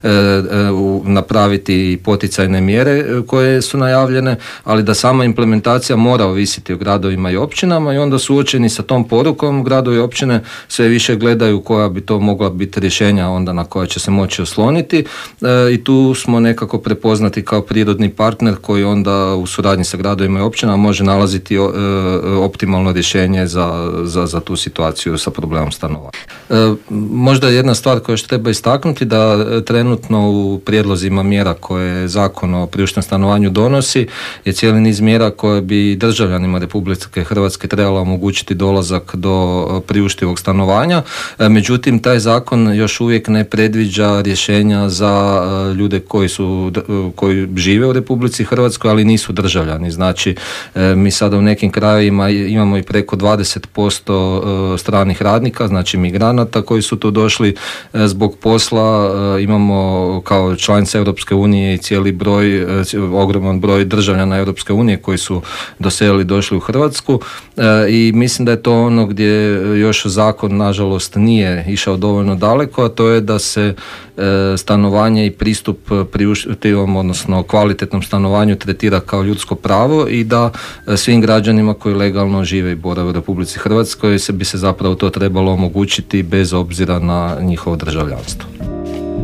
napraviti poticajne mjere koje su najavljene, ali da sama implementacija mora ovisiti o gradovima i općinama i onda suočeni sa tom porukom gradovi i općine sve više gledaju koja bi to mogla biti rješenja onda na koja će se moći osloniti i tu smo nekako prepoznati kao prirodni partner koji onda u suradnji sa gradovima i općinama može nalaziti optimalno rješenje za tu situaciju sa problemom stanovanja. Možda jedna stvar koju još treba istaknuti da trenutno u prijedlozima mjera koje Zakon o priuštivom stanovanju donosi je cijeli niz mjera koje bi državljanima Republike Hrvatske trebala omogućiti dolazak do priuštivog stanovanja. Međutim, taj zakon još uvijek ne predviđa rješenja za ljude koji žive u Republici Hrvatskoj, ali nisu državljani. Znači, mi sada u nekim krajevima imamo i preko 20% stranih radnika, znači migranata koji su tu došli zbog posla. Imamo kao članica Europske unije i ogroman broj državljana Europske unije koji su doselili, došli u Hrvatsku i mislim da je to ono gdje još zakon nažalost nije išao dovoljno daleko, a to je da se stanovanje i pristup priuštivom, odnosno kvalitetnom stanovanju tretira kao ljudsko pravo i da svim građanima koji legalno žive i borave u Republici Hrvatskoj bi se zapravo to trebalo omogućiti bez obzira na njihovo državljanstvo.